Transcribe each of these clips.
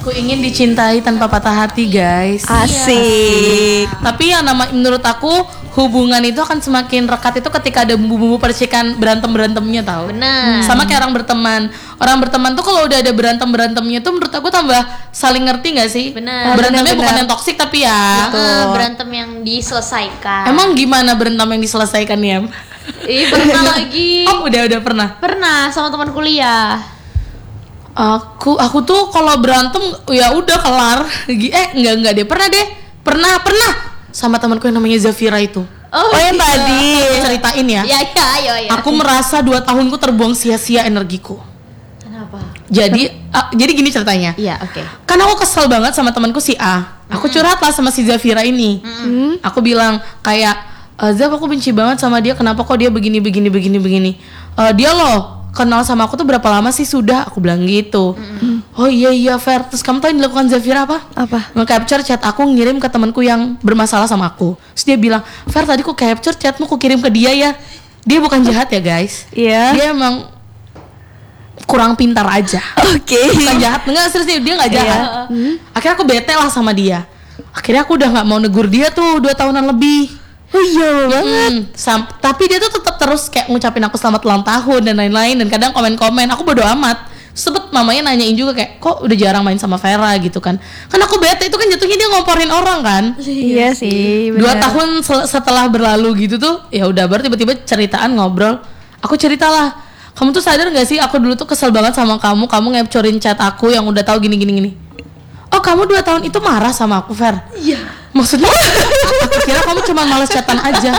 Aku ingin dicintai tanpa patah hati, guys. Asik. Tapi yang menurut aku hubungan itu akan semakin rekat itu ketika ada bumbu-bumbu percikan berantemnya tahu. Benar. Sama kayak orang berteman. Orang berteman tuh kalau udah ada berantemnya tuh menurut aku tambah saling ngerti nggak sih? Benar. Berantemnya Benar. bukan yang toksik tapi ya. Berantem yang diselesaikan. Emang gimana berantem yang diselesaikan ya? Ih, pernah lagi. Oh, udah pernah. Pernah sama teman kuliah. Aku tuh kalau berantem ya udah kelar. Enggak deh. Pernah sama temanku yang namanya Zafira itu. Oh, yang tadi. Aku ceritain ya. Ya, ayo. Aku merasa 2 tahunku terbuang sia-sia energiku. Kenapa? Jadi gini ceritanya. Iya, oke. Kan aku kesel banget sama temanku si A. Aku curhat lah sama si Zafira ini. Aku bilang kayak Zaf, aku benci banget sama dia. Kenapa kok dia begini. Dia loh kenal sama aku tuh berapa lama sih sudah? Aku bilang gitu. Oh iya Fer. Terus kamu tahu yang dilakukan Zafira apa? Apa? Nge-capture chat aku ngirim ke temanku yang bermasalah sama aku. Terus dia bilang, Fer tadi aku capture chatmu aku kirim ke dia ya. Dia bukan jahat ya guys. Iya. Dia emang kurang pintar aja. Oke. Bukan jahat, enggak serius dia nggak jahat. Akhirnya aku bete lah sama dia. Akhirnya aku udah nggak mau negur dia tuh 2 tahunan lebih. Oh iya banget. Tapi dia tuh tetap terus kayak ngucapin aku selamat ulang tahun dan lain-lain, dan kadang komen-komen. Aku bodo amat. Sebet mamanya nanyain juga kayak kok udah jarang main sama Vera gitu kan. Kan aku bete, itu kan jatuhnya dia ngomporin orang kan. Iya sih. 2 benar. tahun setelah berlalu gitu tuh, ya udah baru tiba-tiba ceritaan ngobrol. Aku ceritalah, kamu tuh sadar gak sih aku dulu tuh kesel banget sama kamu ngepcorin chat aku yang udah tahu gini. Oh kamu 2 tahun itu marah sama aku, Fer? Iya. Maksudnya aku kira kamu cuma males chatan aja.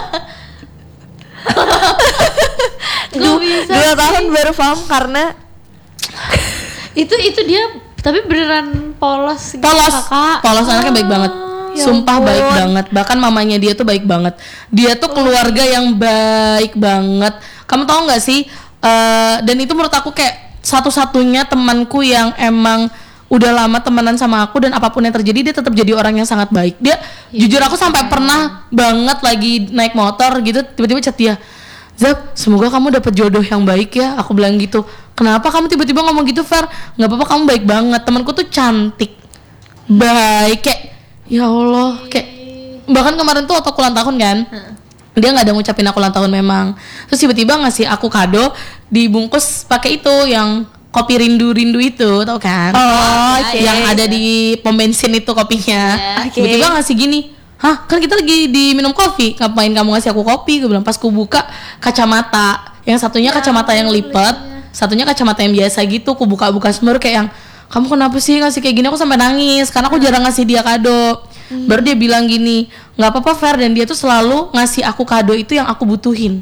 2 tahun baru paham karena Itu dia tapi beneran polos gitu, Kakak. Polos anaknya baik banget. Ya Sumpah ampun. baik banget. Bahkan mamanya dia tuh baik banget. Dia tuh keluarga yang baik banget. Kamu tahu nggak sih? Dan itu menurut aku kayak satu-satunya temanku yang emang udah lama temenan sama aku, dan apapun yang terjadi dia tetap jadi orang yang sangat baik. Dia jujur aku sampai pernah banget lagi naik motor gitu tiba-tiba chat dia, Zap, semoga kamu dapat jodoh yang baik ya. Aku bilang gitu. Kenapa kamu tiba-tiba ngomong gitu, Fer? Nggak apa-apa, kamu baik banget. Temanku tuh cantik, baik, kayak ya Allah, kayak bahkan kemarin tuh waktu aku ulang tahun kan, dia nggak ada ngucapin aku ulang tahun memang. Terus tiba-tiba ngasih aku kado dibungkus pakai itu yang kopi rindu itu, tau kan? Oh, oke. Yang ada di pom bensin itu kopinya. Oke. Tiba-tiba ngasih gini, hah, kan kita lagi di minum kopi, ngapain kamu ngasih aku kopi? Gue bilang. Pas ku buka kacamata, yang satunya kacamata yang lipat, satunya kacamata yang biasa gitu. Ku buka-buka semua kayak yang, kamu kenapa sih ngasih kayak gini? Aku sampai nangis karena aku jarang ngasih dia kado. Baru dia bilang gini, nggak apa-apa Fer, dan dia tuh selalu ngasih aku kado itu yang aku butuhin.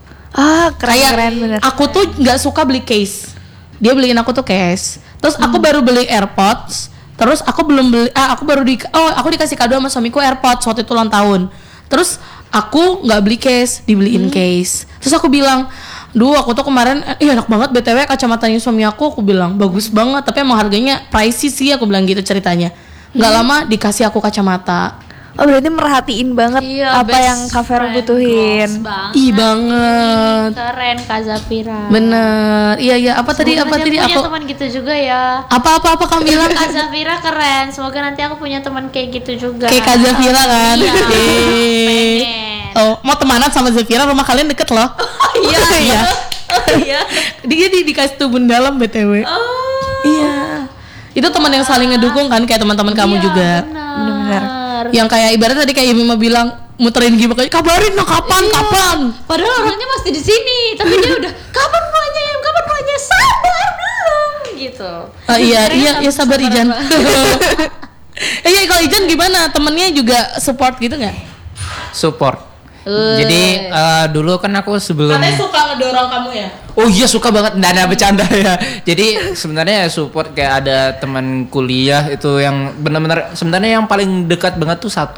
Keren bener. Aku tuh nggak suka beli case, dia beliin aku tuh case. Terus aku baru beli AirPods. Terus aku belum beli, aku dikasih kado sama suamiku AirPods waktu itu ulang tahun. Terus aku nggak beli case, dibeliin case. Terus aku bilang, duh aku tuh kemarin, enak banget BTW kacamatanya suami aku bilang bagus banget, tapi emang harganya pricey sih, aku bilang gitu ceritanya. Nggak lama dikasih aku kacamata. Oh berarti merhatiin banget Iya, apa best yang Kak Vera friend butuhin. goals banget. Ih banget. Keren Kak Zafira. Bener. Iya apa tadi Semoga nanti aku punya teman gitu juga ya. apa kamu bilang? Kak Zafira keren. Semoga nanti aku punya teman kayak gitu juga. Kayak Kak Zafira kan? Iya. Eh. Pengen. Oh, mau temanan sama Zafira, rumah kalian deket loh. Iya. Iya. Iya. Dia dikasih tubun dalam BTW. Oh. Iya. Itu teman yang saling ngedukung kan, kayak teman-teman kamu juga. Benar-benar. Yang kayak ibaratnya tadi kayak Mima bilang, muterin gimana kayak kabarin dong kapan. Padahal orangnya masih di sini, tapi dia udah kapan pulangnya, sabar belum gitu. Iya sabar sabar Ijan. banget. Iya kalau Ijan gimana? Temennya juga support gitu nggak? Support. Jadi dulu kan aku sebelum Katanya suka ngedorong kamu ya? Oh iya suka banget, nggak ada bercanda ya. Jadi sebenarnya support kayak ada teman kuliah itu yang benar-benar sebenarnya yang paling dekat banget tuh satu.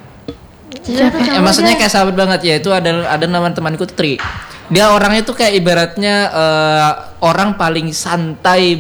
Maksudnya kayak sahabat banget ya, itu ada nama temanku Tri. Dia orangnya tuh kayak ibaratnya orang paling santai